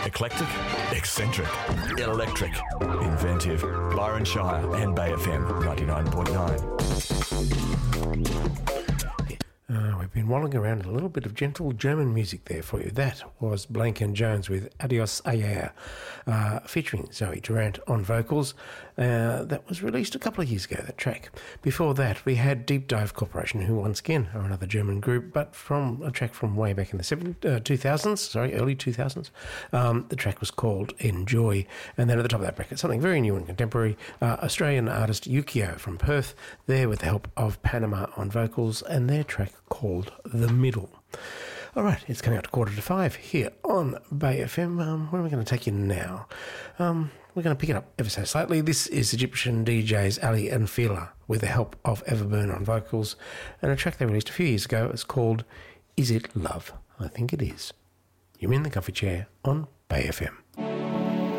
Eclectic, eccentric, electric, inventive. Byron Shire and Bay FM 99.9. We've been wandering around a little bit of gentle German music there for you. That was Blank & Jones with Adios Ayer, featuring Zoe Durant on vocals. That was released a couple of years ago, that track. Before that, we had Deep Dive Corporation, who once again are another German group, but from a track from way back in the early 2000s. The track was called Enjoy. And then at the top of that bracket, something very new and contemporary, Australian artist Yukio from Perth, there with the help of Panama on vocals, and their track called The Middle. All right, it's coming up to 4:45 here on Bay FM. Where are we going to take you now? We're going to pick it up ever so slightly. This is Egyptian DJs Ali and Fila with the help of Everburn on vocals, and a track they released a few years ago. It's called Is It Love? I think it is. You're in the comfy chair on Bay FM.